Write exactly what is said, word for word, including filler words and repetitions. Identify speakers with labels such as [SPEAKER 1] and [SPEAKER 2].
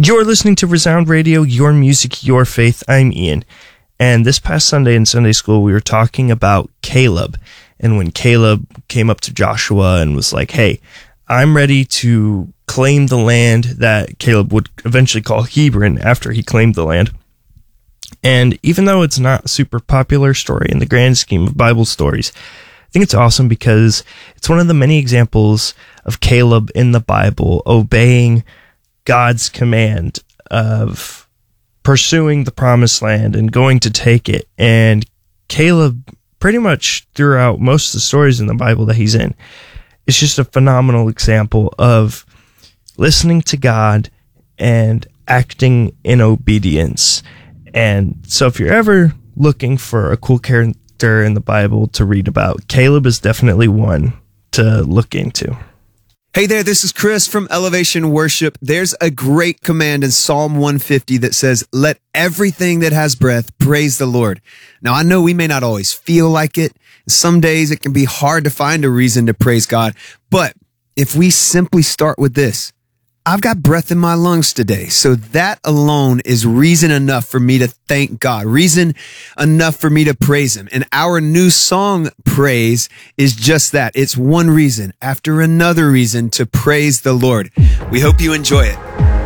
[SPEAKER 1] You're listening to Resound Radio, your music, your faith. I'm Ian. And this past Sunday in Sunday school, we were talking about Caleb. And when Caleb came up to Joshua and was like, hey, I'm ready to claim the land that Caleb would eventually call Hebron after he claimed the land. And even though it's not a super popular story in the grand scheme of Bible stories, I think it's awesome because it's one of the many examples of Caleb in the Bible obeying God's command of pursuing the promised land and going to take it. And Caleb, pretty much throughout most of the stories in the Bible that he's in, it's just a phenomenal example of listening to God and acting in obedience. And so if you're ever looking for a cool character in the Bible to read about, Caleb is definitely one to look into.
[SPEAKER 2] Hey there, this is Chris from Elevation Worship. There's a great command in Psalm one fifty that says, let everything that has breath praise the Lord. Now, I know we may not always feel like it. Some days it can be hard to find a reason to praise God. But if we simply start with this, I've got breath in my lungs today. So that alone is reason enough for me to thank God, reason enough for me to praise him. And our new song, Praise, is just that. It's one reason after another reason to praise the Lord. We hope you enjoy it.